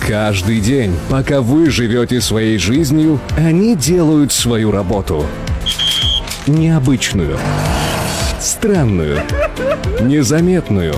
Каждый день, пока вы живете своей жизнью, они делают свою работу. Необычную, странную, незаметную.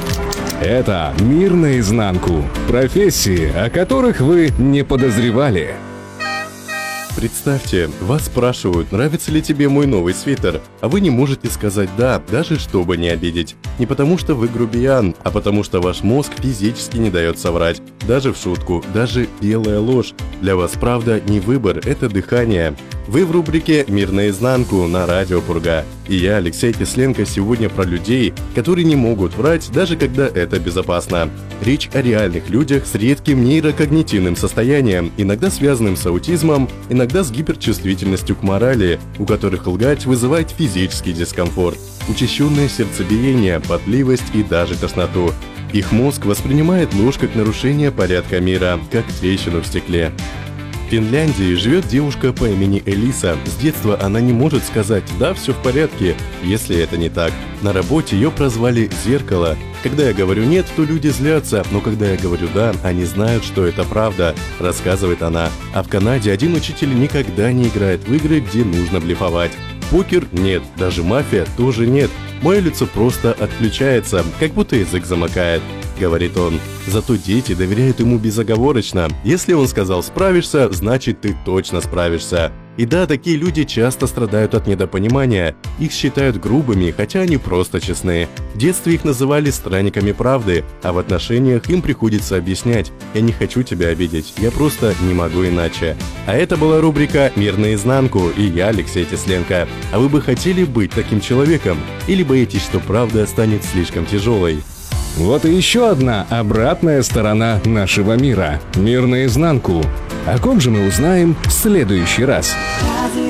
Это «Мир наизнанку». Профессии, о которых вы не подозревали. Представьте, вас спрашивают, нравится ли тебе мой новый свитер, а вы не можете сказать «да», даже чтобы не обидеть. Не потому что вы грубиян, а потому что ваш мозг физически не дает соврать. Даже в шутку, даже белая ложь. Для вас правда не выбор, это дыхание. Вы в рубрике «Мир наизнанку» на Радио Пурга. И я, Алексей Тесленко, сегодня про людей, которые не могут врать, даже когда это безопасно. Речь о реальных людях с редким нейрокогнитивным состоянием, иногда связанным с аутизмом, иногда с гиперчувствительностью к морали, у которых лгать вызывает физический дискомфорт, учащенное сердцебиение, потливость и даже тошноту. Их мозг воспринимает ложь как нарушение порядка мира, как трещину в стекле. В Финляндии живет девушка по имени Элиса. С детства она не может сказать «да, все в порядке», если это не так. На работе ее прозвали «зеркало». Когда я говорю «нет», то люди злятся, но когда я говорю «да», они знают, что это правда, рассказывает она. А в Канаде один учитель никогда не играет в игры, где нужно блефовать. Покер – нет, даже мафия тоже нет. Мое лицо просто отключается, как будто язык замокает, говорит он. Зато дети доверяют ему безоговорочно. Если он сказал «справишься», значит ты точно справишься. И да, такие люди часто страдают от недопонимания. Их считают грубыми, хотя они просто честны. В детстве их называли странниками правды, а в отношениях им приходится объяснять: «Я не хочу тебя обидеть, я просто не могу иначе». А это была рубрика «Мир наизнанку» и я, Алексей Тесленко. А вы бы хотели быть таким человеком? Или боитесь, что правда станет слишком тяжелой? Вот и еще одна обратная сторона нашего мира. «Мир наизнанку». О ком же мы узнаем в следующий раз?